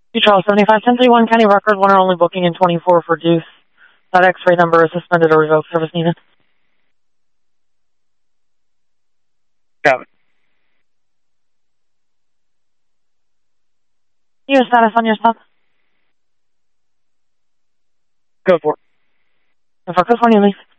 Charles 75-1031, County Record, one or only booking in 24 for Deuce. That X-ray number is suspended or revoked. Service needed. Got it. Your status on your stop? Go for it. If I could, when you leave.